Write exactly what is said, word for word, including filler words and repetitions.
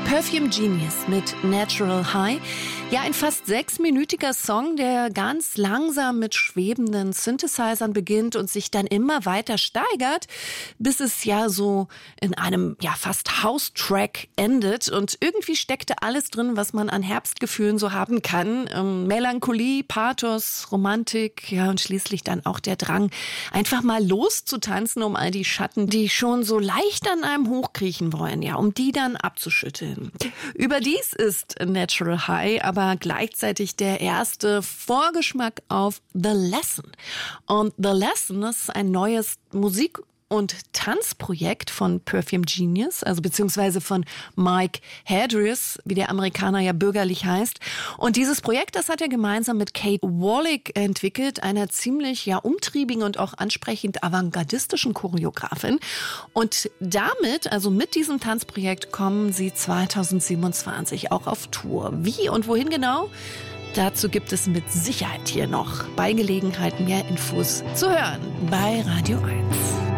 Perfume Genius mit Natural High. Ja, ein fast sechsminütiger Song, der ganz langsam mit schwebenden Synthesizern beginnt und sich dann immer weiter steigert, bis es ja so in einem ja fast House-Track endet. Und irgendwie steckte alles drin, was man an Herbstgefühlen so haben kann. Ähm, Melancholie, Pathos, Romantik, ja und schließlich dann auch der Drang, einfach mal loszutanzen, um all die Schatten, die schon so leicht an einem hochkriechen wollen, ja, um die dann abzuschütteln. Überdies ist Natural High aber gleichzeitig der erste Vorgeschmack auf The Lesson. Und The Lesson ist ein neues Musik- und Tanzprojekt von Perfume Genius, also beziehungsweise von Mike Hadris, wie der Amerikaner ja bürgerlich heißt. Und dieses Projekt, das hat er gemeinsam mit Kate Wallach entwickelt, einer ziemlich ja umtriebigen und auch ansprechend avantgardistischen Choreografin. Und damit, also mit diesem Tanzprojekt, kommen sie zweitausendsiebenundzwanzig auch auf Tour. Wie und wohin genau? Dazu gibt es mit Sicherheit hier noch bei Gelegenheit mehr Infos zu hören bei Radio eins.